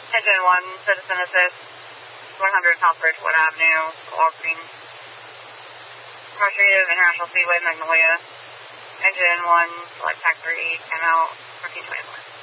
Engine 1, Citizen Assist, 100 South Bridgewood Avenue, Walgreens. Street of International Speedway, Magnolia. Engine 1, select Tag 3, time out, 1424.